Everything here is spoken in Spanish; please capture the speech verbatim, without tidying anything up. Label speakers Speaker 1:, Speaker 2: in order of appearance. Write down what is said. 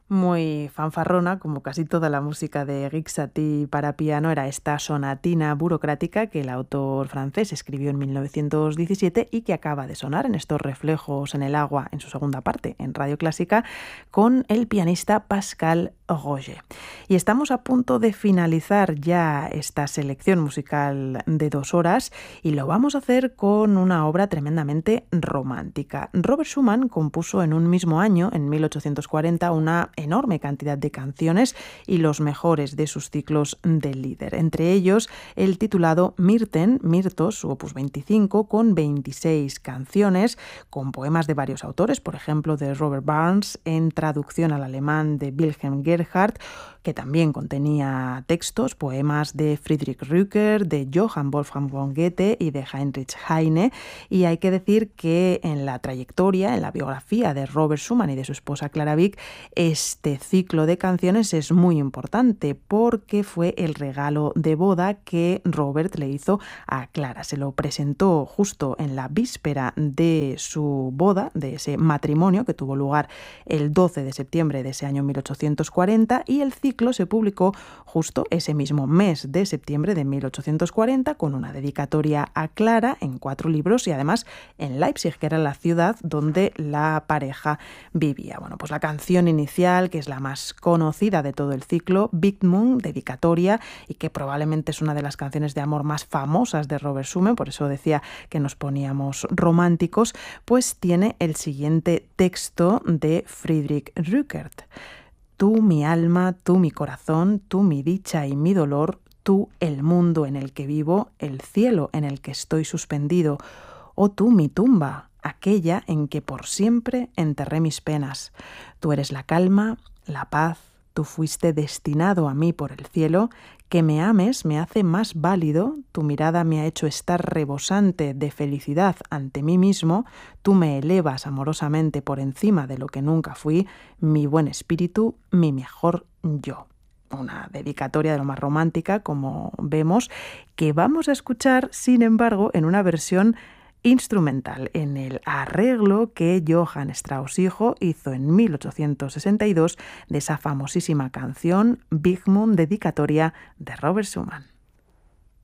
Speaker 1: Muy fanfarrona, como casi toda la música de Guic Satie para piano, era esta sonatina burocrática que el autor francés escribió en mil novecientos diecisiete y que acaba de sonar en estos Reflejos en el agua, en su segunda parte, en Radio Clásica, con el pianista Pascal Roger. Y estamos a punto de finalizar ya esta selección musical de dos horas y lo vamos a hacer con una obra tremendamente romántica. Robert Schumann compuso en un mismo año, en mil ochocientos cuarenta, una enorme cantidad de canciones y los mejores de sus ciclos de Lieder. Entre ellos, el titulado Myrten, Mirtos, su opus veinticinco, con veintiséis canciones, con poemas de varios autores, por ejemplo, de Robert Burns, en traducción al alemán de Wilhelm Gerhardt, que también contenía textos, poemas de Friedrich Rücker, de Johann Wolfgang von Goethe y de Heinrich Heine. Y hay que decir que en la trayectoria, en la biografía de Robert Schumann y de su esposa Clara Wieck, este ciclo de canciones es muy importante porque fue el regalo de boda que Robert le hizo a Clara. Se lo presentó justo en la víspera de su boda, de ese matrimonio que tuvo lugar el doce de septiembre de ese año mil ochocientos cuarenta, y el ciclo se publicó justo ese mismo mes de septiembre de mil ochocientos cuarenta con una dedicatoria a Clara en cuatro libros y además en Leipzig, que era la ciudad donde la pareja vivía. Bueno, pues la canción inicial, que es la más conocida de todo el ciclo, Widmung, dedicatoria, y que probablemente es una de las canciones de amor más famosas de Robert Schumann, por eso decía que nos poníamos románticos, pues tiene el siguiente texto de Friedrich Rückert. Tú mi alma, tú mi corazón, tú mi dicha y mi dolor, tú el mundo en el que vivo, el cielo en el que estoy suspendido, oh tú mi tumba, aquella en que por siempre enterré mis penas. Tú eres la calma, la paz, tú fuiste destinado a mí por el cielo. Que me ames me hace más válido, tu mirada me ha hecho estar rebosante de felicidad ante mí mismo, tú me elevas amorosamente por encima de lo que nunca fui, mi buen espíritu, mi mejor yo. Una dedicatoria de lo más romántica, como vemos, que vamos a escuchar, sin embargo, en una versión instrumental, en el arreglo que Johann Strauss hijo hizo en mil ochocientos sesenta y dos de esa famosísima canción Widmung, dedicatoria de Robert Schumann.